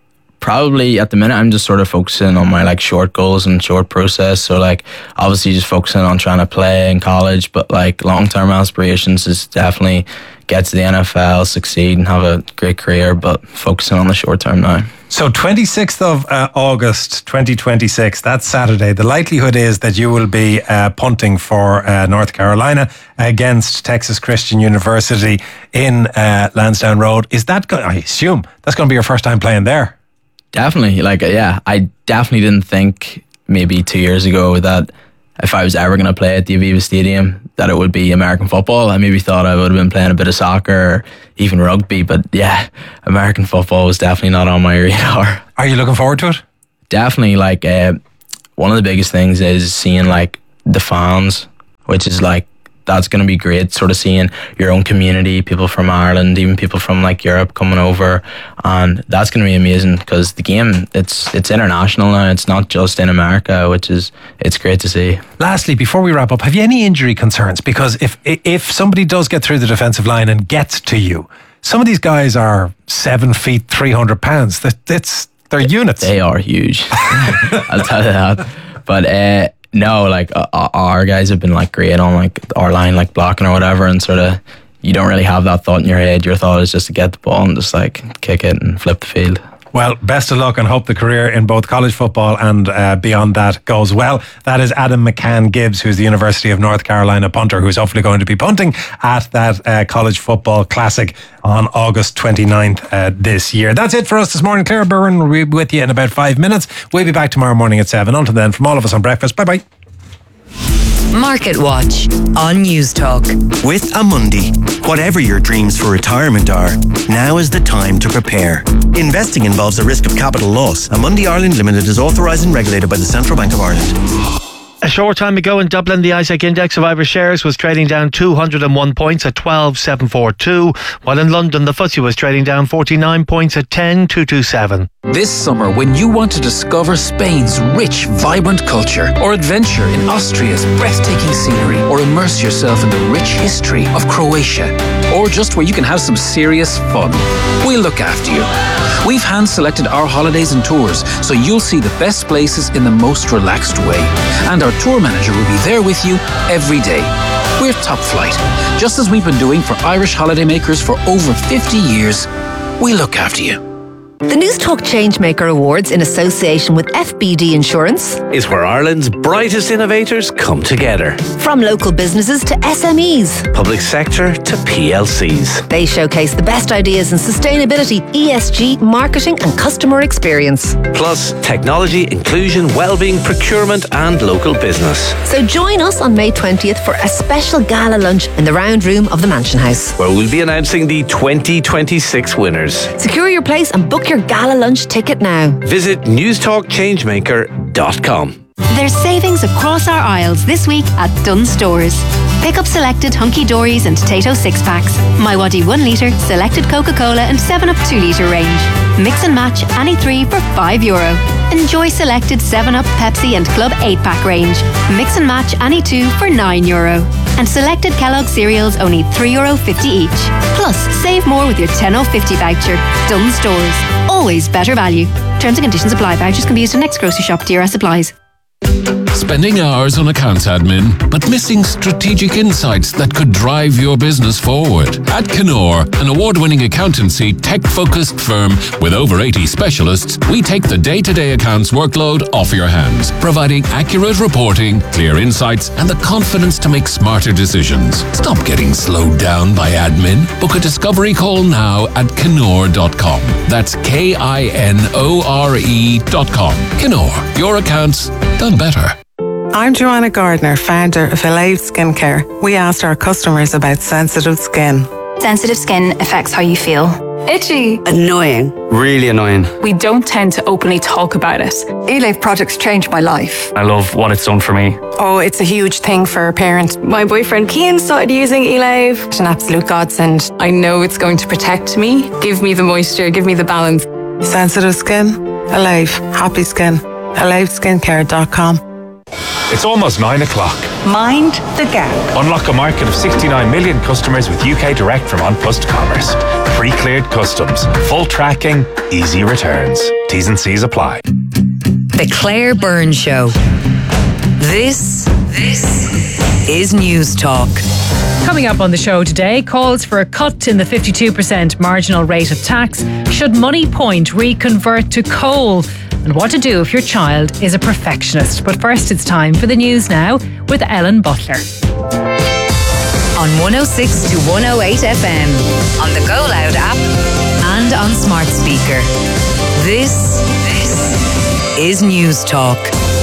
probably at the minute I'm just sort of focusing on my like short goals and short process. So like obviously just focusing on trying to play in college, but like long-term aspirations is definitely get to the N F L, succeed and have a great career, but focusing on the short term now. So twenty-sixth of uh, August twenty twenty-six, that's Saturday. The likelihood is that you will be uh, punting for uh, North Carolina against Texas Christian University in uh, Lansdowne Road. Is that going? I assume that's going to be your first time playing there. Definitely, like yeah, I definitely didn't think maybe two years ago that if I was ever going to play at the Aviva Stadium that it would be American football. I maybe thought I would have been playing a bit of soccer or even rugby, but yeah, American football was definitely not on my radar. Are you looking forward to it? Definitely. Like uh, one of the biggest things is seeing like the fans, which is like that's going to be great, sort of seeing your own community, people from Ireland, even people from like Europe coming over, and that's going to be amazing because the game, it's it's international now. It's not just in America, which is it's great to see. Lastly, before we wrap up, have you any injury concerns? Because if if somebody does get through the defensive line and gets to you, some of these guys are seven feet, three hundred pounds. That it's they're units. They are huge. I'll tell you that. But uh, no, like uh, our guys have been like great on like our line, like blocking or whatever, and sort of you don't really have that thought in your head. Your thought is just to get the ball and just like kick it and flip the field. Well, best of luck and hope the career in both college football and uh, beyond that goes well. That is Adam McCann Gibbs, who's the University of North Carolina punter, who's hopefully going to be punting at that uh, college football classic on August twenty-ninth uh, this year. That's it for us this morning. Claire Byrne will be with you in about five minutes. We'll be back tomorrow morning at seven. Until then, from all of us on Breakfast, bye-bye. Market Watch on News Talk. With Amundi, whatever your dreams for retirement are, now is the time to prepare. Investing involves a risk of capital loss. Amundi Ireland Limited is authorised and regulated by the Central Bank of Ireland. A short time ago in Dublin, the Isaac Index of Irish shares was trading down two hundred one points at twelve seven forty-two, while in London the F T S E was trading down forty-nine points at ten two twenty-seven. This summer, when you want to discover Spain's rich, vibrant culture, or adventure in Austria's breathtaking scenery, or immerse yourself in the rich history of Croatia, or just where you can have some serious fun, we'll look after you. We've hand-selected our holidays and tours, so you'll see the best places in the most relaxed way. And our tour manager will be there with you every day. We're top flight, just as we've been doing for Irish holidaymakers for over fifty years. We look after you. The News Talk Changemaker Awards, in association with F B D Insurance, is where Ireland's brightest innovators come together. From local businesses to S M Es, public sector to P L Cs. They showcase the best ideas in sustainability, E S G, marketing and customer experience. Plus technology, inclusion, wellbeing, procurement and local business. So join us on May twentieth for a special gala lunch in the round room of the Mansion House, where we'll be announcing the twenty twenty-six winners. Secure your place and book your gala lunch ticket now. Visit newstalk changemaker dot com. There's savings across our aisles this week at Dunnes Stores. Pick up selected Hunky Dories and Tato six packs, My Waddy one litre, selected Coca-Cola and seven up two litre range. Mix and match any three for five euro. Enjoy selected seven up, Pepsi and Club eight pack range. Mix and match any two for nine euro. And selected Kellogg cereals only three euro fifty each. Plus, save more with your ten euro fifty voucher. Dunnes Stores. Always better value. Terms and conditions apply. Vouchers can be used in next grocery shop. D R S applies. Spending hours on accounts admin, but missing strategic insights that could drive your business forward. At Kenor, an award-winning accountancy, tech-focused firm with over eighty specialists, we take the day-to-day accounts workload off your hands, providing accurate reporting, clear insights, and the confidence to make smarter decisions. Stop getting slowed down by admin. Book a discovery call now at Kenor dot com. That's K I N O R E dot com. Kenor, your accounts done better. I'm Joanna Gardner, founder of Alive Skincare. We asked our customers about sensitive skin. Sensitive skin affects how you feel. Itchy. Annoying. Really annoying. We don't tend to openly talk about it. Alive products changed my life. I love what it's done for me. Oh, it's a huge thing for a parent. My boyfriend Cian started using Alive. It's an absolute godsend. I know it's going to protect me, give me the moisture, give me the balance. Sensitive skin, Alive. Happy skin. alive skincare dot com. It's almost nine o'clock. Mind the gap. Unlock a market of sixty-nine million customers with U K Direct from On Plus Commerce. Pre-cleared customs, full tracking, easy returns. T's and C's apply. The Claire Byrne Show. This, this is News Talk. Coming up on the show today, calls for a cut in the fifty-two percent marginal rate of tax. Should Money Point reconvert to coal? And what to do if your child is a perfectionist. But first, it's time for the news now with Ellen Butler. On one oh six to one oh eight F M, on the Go Loud app, and on smart speaker. This, this is News Talk.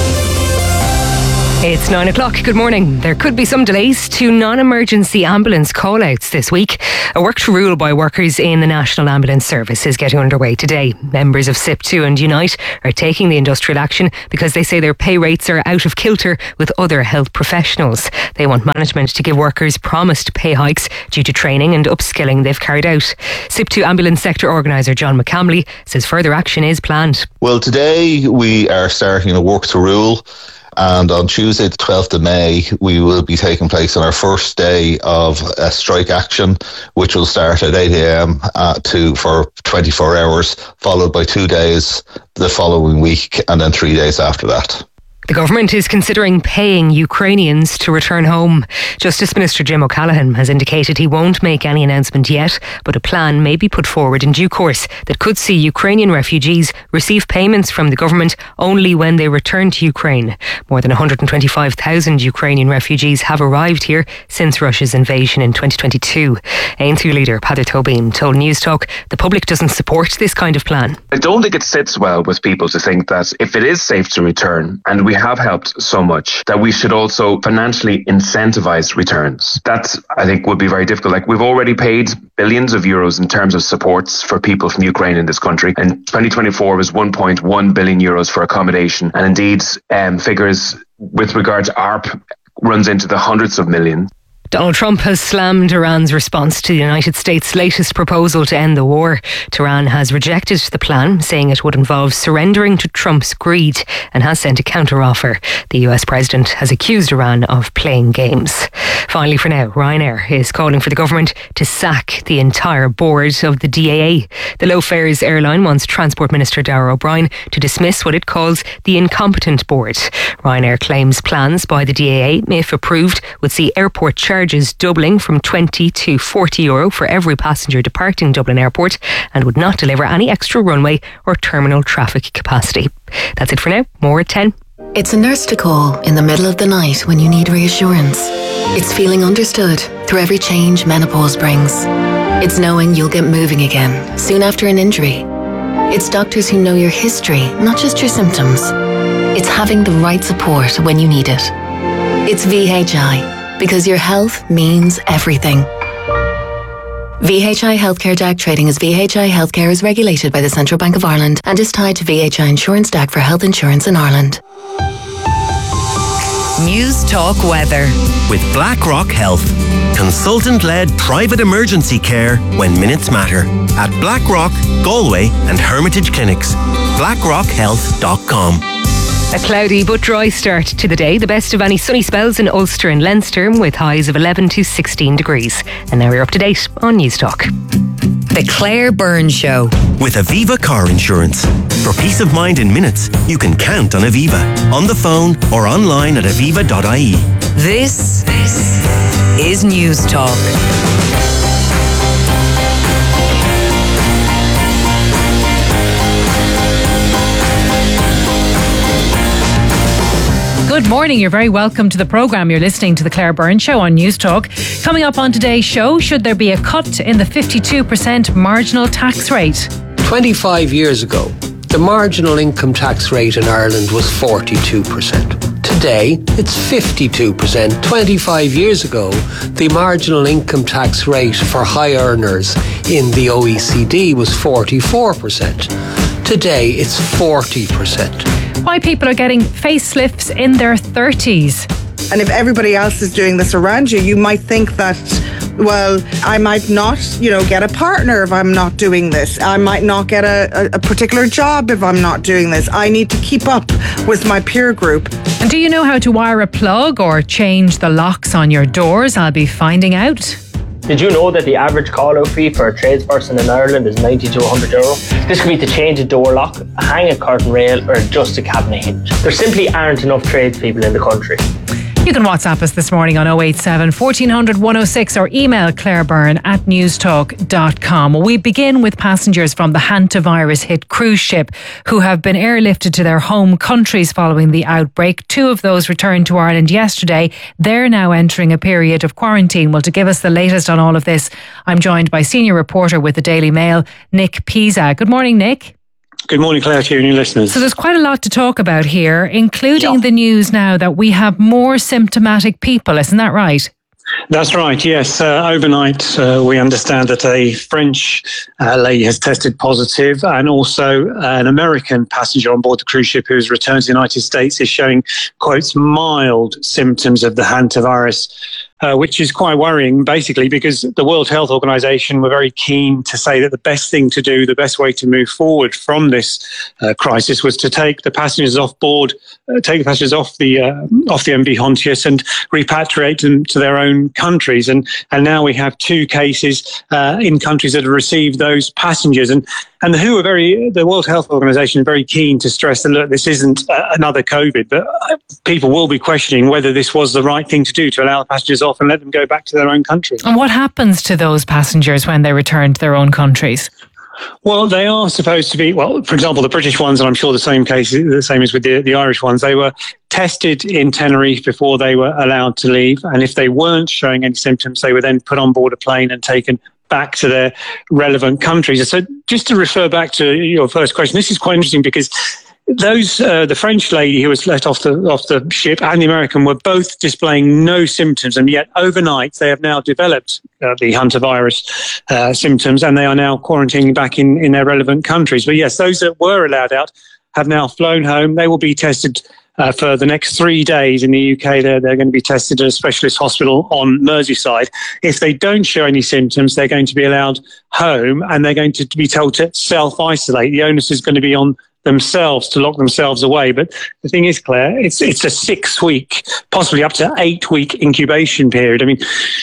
It's nine o'clock. Good morning. There could be some delays to non-emergency ambulance call-outs this week. A work to rule by workers in the National Ambulance Service is getting underway today. Members of S I P two and Unite are taking the industrial action because they say their pay rates are out of kilter with other health professionals. They want management to give workers promised pay hikes due to training and upskilling they've carried out. S I P two ambulance sector organiser John McCamley says further action is planned. Well, today we are starting a work to rule. And on Tuesday, the twelfth of May, we will be taking place on our first day of a strike action, which will start at eight a.m. Uh, to for twenty-four hours, followed by two days the following week, and then three days after that. The government is considering paying Ukrainians to return home. Justice Minister Jim O'Callaghan has indicated he won't make any announcement yet, but a plan may be put forward in due course that could see Ukrainian refugees receive payments from the government only when they return to Ukraine. More than one hundred twenty-five thousand Ukrainian refugees have arrived here since Russia's invasion in twenty twenty-two. A N C leader Peadar Tóibín told News Talk the public doesn't support this kind of plan. I don't think it sits well with people to think that if it is safe to return, and we We have helped so much, that we should also financially incentivize returns. That, I think, would be very difficult. Like, we've already paid billions of euros in terms of supports for people from Ukraine in this country. And twenty twenty-four was one point one billion euros for accommodation. And indeed, um, figures with regard to A R P runs into the hundreds of millions. Donald Trump has slammed Iran's response to the United States' latest proposal to end the war. Tehran has rejected the plan, saying it would involve surrendering to Trump's greed, and has sent a counteroffer. The U S president has accused Iran of playing games. Finally, for now, Ryanair is calling for the government to sack the entire board of the D A A. The low fares airline wants Transport Minister Darragh O'Brien to dismiss what it calls the incompetent board. Ryanair claims plans by the D A A, if approved, would see airport charges Charges doubling from twenty to forty euro for every passenger departing Dublin Airport, and would not deliver any extra runway or terminal traffic capacity. That's it for now. More at ten. It's a nurse to call in the middle of the night when you need reassurance. It's feeling understood through every change menopause brings. It's knowing you'll get moving again soon after an injury. It's doctors who know your history, not just your symptoms. It's having the right support when you need it. It's V H I. Because your health means everything. V H I Healthcare D A C trading as V H I Healthcare is regulated by the Central Bank of Ireland and is tied to V H I Insurance D A C for health insurance in Ireland. News Talk Weather. With BlackRock Health. Consultant-led private emergency care when minutes matter. At BlackRock, Galway and Hermitage Clinics. blackrock health dot com. A cloudy but dry start to the day. The best of any sunny spells in Ulster and Leinster with highs of eleven to sixteen degrees. And now we're up to date on News Talk. The Claire Byrne Show. With Aviva Car Insurance. For peace of mind in minutes, you can count on Aviva. On the phone or online at aviva dot I E. This, this is News Talk. Good morning. You're very welcome to the programme. You're listening to the Claire Byrne Show on News Talk. Coming up on today's show, should there be a cut in the fifty-two percent marginal tax rate? twenty-five years ago, the marginal income tax rate in Ireland was forty-two percent. Today, it's fifty-two percent. twenty-five years ago, the marginal income tax rate for high earners in the O E C D was forty-four percent. Today, it's forty percent. Why people are getting facelifts in their thirties. And if everybody else is doing this around you, you might think that, well, I might not, you know, get a partner if I'm not doing this. I might not get a, a, a particular job if I'm not doing this. I need to keep up with my peer group. And do you know how to wire a plug or change the locks on your doors? I'll be finding out. Did you know that the average call-out fee for a tradesperson in Ireland is ninety to one hundred euro? This could be to change a door lock, hang a curtain rail or adjust a cabinet hinge. There simply aren't enough tradespeople in the country. You can WhatsApp us this morning on oh eight seven, fourteen hundred, one oh six or email Claire Byrne at newstalk dot com. We begin with passengers from the hantavirus hit cruise ship who have been airlifted to their home countries following the outbreak. Two of those returned to Ireland yesterday. They're now entering a period of quarantine. Well, to give us the latest on all of this, I'm joined by senior reporter with the Daily Mail, Nick Pisa. Good morning, Nick. Good morning, Claire, to you and your listeners. So there's quite a lot to talk about here, including yeah. the news now that we have more symptomatic people. Isn't that right? That's right, yes. Uh, overnight, uh, we understand that a French uh, lady has tested positive, and also an American passenger on board the cruise ship who has returned to the United States is showing, quotes, mild symptoms of the hantavirus. Uh, which is quite worrying, basically, because the World Health Organization were very keen to say that the best thing to do, the best way to move forward from this uh, crisis was to take the passengers off board, uh, take the passengers off the uh, off the M V Hontius and repatriate them to their own countries. And and now we have two cases uh, in countries that have received those passengers. And and the W H O are very, the World Health Organization is very keen to stress that, look, this isn't uh, another COVID, but people will be questioning whether this was the right thing to do, to allow the passengers off and let them go back to their own country. And what happens to those passengers when they return to their own countries? Well, they are supposed to be, well, for example, the British ones, and I'm sure the same case, the same as with the, the Irish ones, they were tested in Tenerife before they were allowed to leave. And if they weren't showing any symptoms, they were then put on board a plane and taken back to their relevant countries. So just to refer back to your first question, this is quite interesting because those, uh, the French lady who was let off the off the ship and the American were both displaying no symptoms, and yet overnight they have now developed uh, the hantavirus uh, symptoms, and they are now quarantining back in, in their relevant countries. But yes, those that were allowed out have now flown home. They will be tested Uh, for the next three days in the U K. They're, they're going to be tested at a specialist hospital on Merseyside. If they don't show any symptoms, they're going to be allowed home, and they're going to be told to self-isolate. The onus is going to be on themselves to lock themselves away. But the thing is, Claire, it's it's a six-week, possibly up to eight-week incubation period. I mean,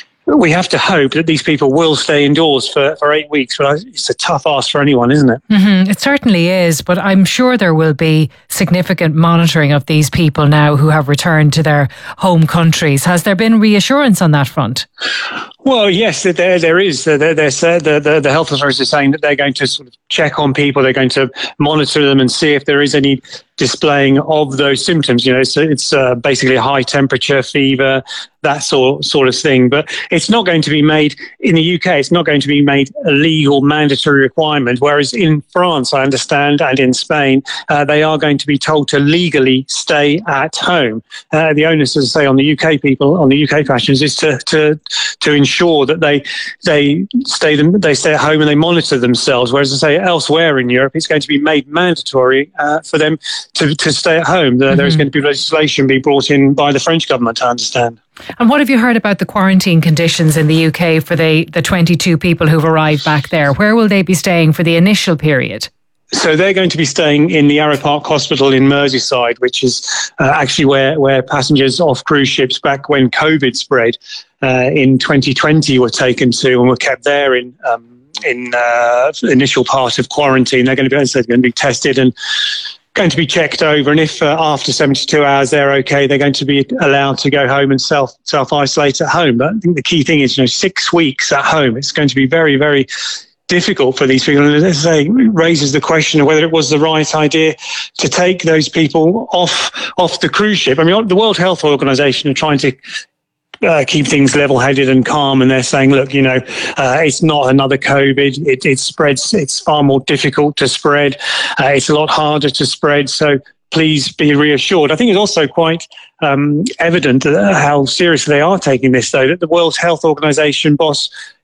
we have to hope that these people will stay indoors for, for eight weeks, but it's a tough ask for anyone, isn't it? Mm-hmm. It certainly is, but I'm sure there will be significant monitoring of these people now who have returned to their home countries. Has there been reassurance on that front? Well, yes, there there is. They're, they're, the, the, the health authorities are saying that they're going to sort of check on people. They're going to monitor them and see if there is any displaying of those symptoms. You know, so it's uh, basically a high temperature, fever, that sort sort of thing. But it's not going to be made in the U K. It's not going to be made a legal mandatory requirement. Whereas in France, I understand, and in Spain, uh, they are going to be told to legally stay at home. Uh, the onus, as I say, on the U K people, on the U K passengers, is to to to ensure that they they stay them they stay at home and they monitor themselves. Whereas I say elsewhere in Europe, it's going to be made mandatory uh, for them to to stay at home. There, mm-hmm. there is going to be legislation be brought in by the French government, I understand. And what have you heard about the quarantine conditions in the U K for the, the twenty-two people who've arrived back there? Where will they be staying for the initial period? So they're going to be staying in the Arrow Park Hospital in Merseyside, which is uh, actually where, where passengers off cruise ships back when COVID spread uh, in twenty twenty were taken to and were kept there in um, in uh, initial part of quarantine. They're going to be, they're going to be tested and going to be checked over, and if uh, after seventy-two hours they're okay, they're going to be allowed to go home and self self isolate at home. But I think the key thing is, you know, six weeks at home. It's going to be very, very difficult for these people, and as I say, it raises the question of whether it was the right idea to take those people off off the cruise ship. I mean, the World Health Organization are trying to Uh, keep things level-headed and calm, and they're saying, look, you know, uh, it's not another COVID. It, it spreads. It's far more difficult to spread. Uh, it's a lot harder to spread. So please be reassured. I think it's also quite um, evident uh, how seriously they are taking this, though, that the World Health Organization boss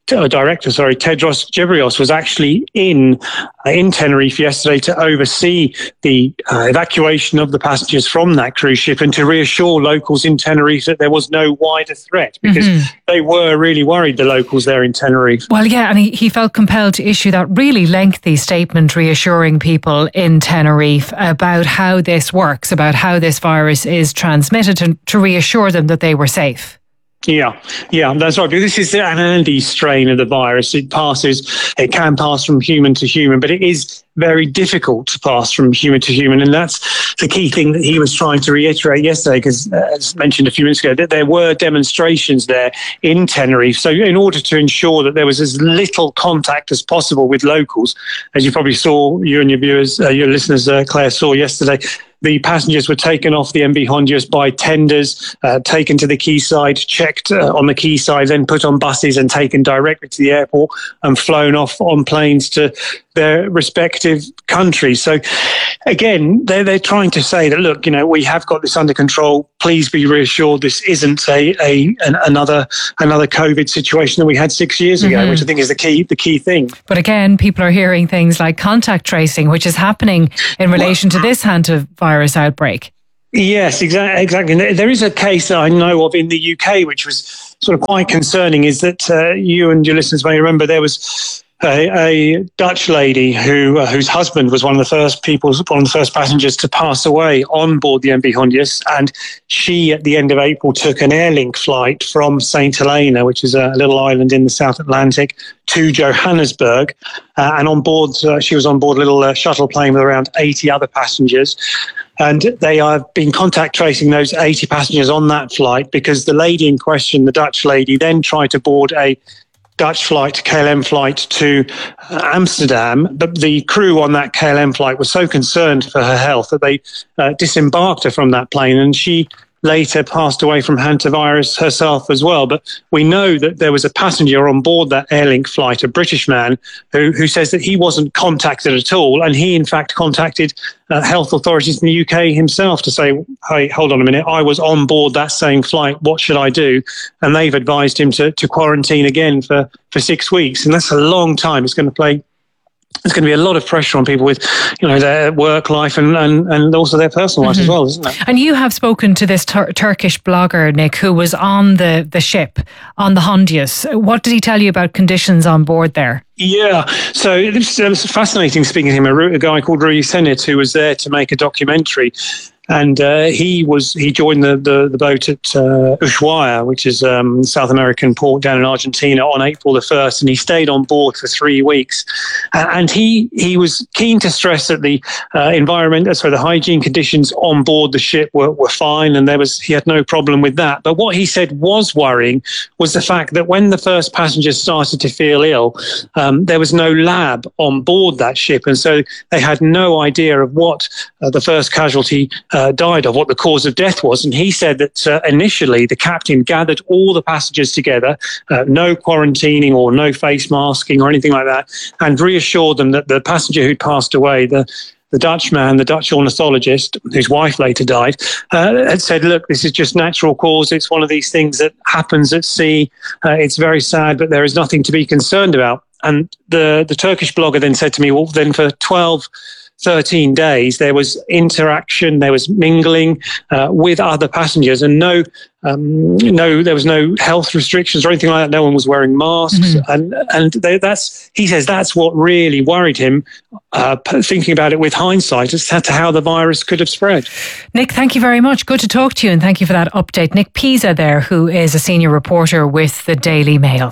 uh, director, sorry, Tedros Ghebreyesus, was actually in uh, in Tenerife yesterday to oversee the uh, evacuation of the passengers from that cruise ship and to reassure locals in Tenerife that there was no wider threat, because mm-hmm. they were really worried, the locals there in Tenerife. Well, yeah, and he, he felt compelled to issue that really lengthy statement reassuring people in Tenerife about how this works, about how this virus is transmitted, and to reassure them that they were safe. Yeah, yeah, that's right. This is an Andes strain of the virus. It passes, it can pass from human to human, but it is very difficult to pass from human to human. And that's the key thing that he was trying to reiterate yesterday, because uh, as mentioned a few minutes ago, that there were demonstrations there in Tenerife. So in order to ensure that there was as little contact as possible with locals, as you probably saw, you and your viewers, uh, your listeners, uh, Claire, saw yesterday, the passengers were taken off the M V Honduras by tenders, uh, taken to the quayside, checked uh, on the quayside, then put on buses and taken directly to the airport and flown off on planes to their respective countries. So again, they're, they're trying to say that, look, you know, we have got this under control. Please be reassured this isn't a, a an, another another COVID situation that we had six years ago, mm-hmm. which I think is the key the key thing. But again, people are hearing things like contact tracing, which is happening in relation well, to this hantavirus outbreak. Yes, exactly. Exactly. There is a case that I know of in the U K, which was sort of quite concerning, is that uh, you and your listeners may remember there was A, a Dutch lady who uh, whose husband was one of the first people, one of the first passengers to pass away on board the M V Honduras, and she, at the end of April, took an Airlink flight from Saint Helena, which is a little island in the South Atlantic, to Johannesburg, uh, and on board, uh, she was on board a little uh, shuttle plane with around eighty other passengers. And they have been contact tracing those eighty passengers on that flight, because the lady in question, the Dutch lady, then tried to board a Dutch flight, K L M flight to uh, Amsterdam, but the crew on that K L M flight was so concerned for her health that they uh, disembarked her from that plane, and she later passed away from hantavirus herself as well. But we know that there was a passenger on board that Airlink flight, a British man, who, who says that he wasn't contacted at all. And he, in fact, contacted uh, health authorities in the U K himself to say, hey, hold on a minute, I was on board that same flight. What should I do? And they've advised him to, to quarantine again for, for six weeks. And that's a long time. It's going to play There's going to be a lot of pressure on people with, you know, their work life and, and, and also their personal life mm-hmm. as well, isn't it? And you have spoken to this tur- Turkish blogger, Nick, who was on the, the ship, on the Hondius. What did he tell you about conditions on board there? Yeah, so it was, it was fascinating speaking to him, a, a guy called Rui Senit, who was there to make a documentary. And uh, he was he joined the, the, the boat at uh, Ushuaia, which is um, South American port down in Argentina, on April the first, and he stayed on board for three weeks. Uh, and he he was keen to stress that the uh, environment, sorry, the hygiene conditions on board the ship were, were fine, and there was he had no problem with that. But what he said was worrying was the fact that when the first passengers started to feel ill, um, there was no lab on board that ship, and so they had no idea of what uh, the first casualty Uh, died of, what the cause of death was. And he said that uh, initially the captain gathered all the passengers together, uh, no quarantining or no face masking or anything like that, and reassured them that the passenger who'd passed away, the the Dutch man, the Dutch ornithologist, whose wife later died, uh, had said, look, this is just natural cause. It's one of these things that happens at sea. Uh, it's very sad, but there is nothing to be concerned about. And the, the Turkish blogger then said to me, well, then for twelve, thirteen days, there was interaction, there was mingling uh, with other passengers, and no, um, no, there was no health restrictions or anything like that. No one was wearing masks, mm-hmm. and and they, that's he says that's what really worried him. Uh, thinking about it with hindsight, as to how the virus could have spread. Nick, thank you very much. Good to talk to you, and thank you for that update. Nick Pisa, there, who is a senior reporter with the Daily Mail.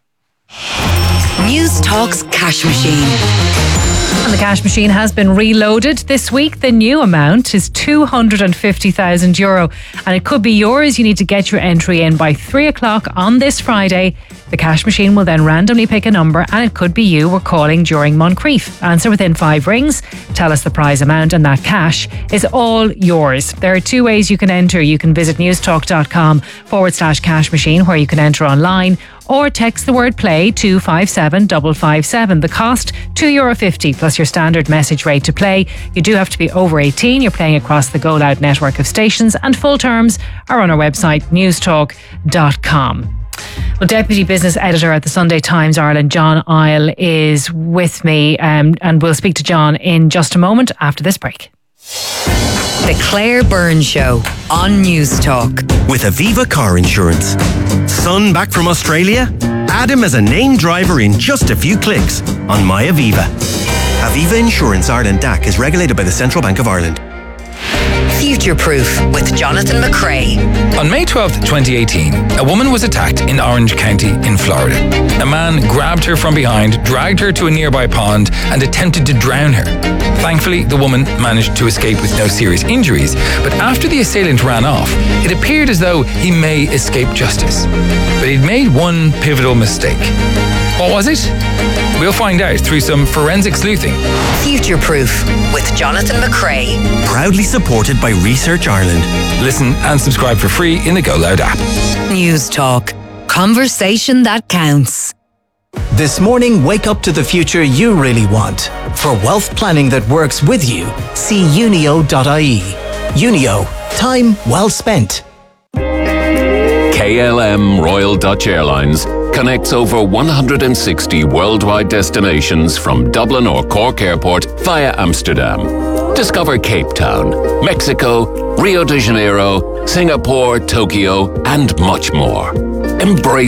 News Talk's Cash Machine. And the cash machine has been reloaded this week. The new amount is two hundred fifty thousand euro, and it could be yours. You need to get your entry in by three o'clock on this Friday. The cash machine will then randomly pick a number, and it could be you we're calling during Moncrief. Answer within five rings, tell us the prize amount, and that cash is all yours. There are two ways you can enter. You can visit newstalk.com forward slash cash machine, where you can enter online, or text the word play to five seven five five seven. The cost, two euro fifty plus your standard message rate to play. You do have to be over eighteen. You're playing across the Go Loud network of stations, and full terms are on our website newstalk dot com. Well, Deputy Business Editor at the Sunday Times Ireland, John Isle, is with me, um, and we'll speak to John in just a moment after this break. The Claire Byrne Show on News Talk. With Aviva Car Insurance. Son back from Australia? Add him as a named driver in just a few clicks on My Aviva. Aviva Insurance Ireland D A C is regulated by the Central Bank of Ireland. Future Proof with Jonathan McCrae. On May twelfth, twenty eighteen, a woman was attacked in Orange County in Florida. A man grabbed her from behind, dragged her to a nearby pond and attempted to drown her. Thankfully, the woman managed to escape with no serious injuries, but after the assailant ran off, it appeared as though he may escape justice. But he'd made one pivotal mistake. What was it? We'll find out through some forensic sleuthing. Future Proof with Jonathan McCrae. Proudly supported by Research Ireland. Listen and subscribe for free in the Go Loud app. News Talk. Conversation that counts. This morning, wake up to the future you really want. For wealth planning that works with you, see unio dot I E. Unio. Time well spent. K L M Royal Dutch Airlines connects over one hundred sixty worldwide destinations from Dublin or Cork Airport via Amsterdam. Discover Cape Town, Mexico, Rio de Janeiro, Singapore, Tokyo, and much more. Embrace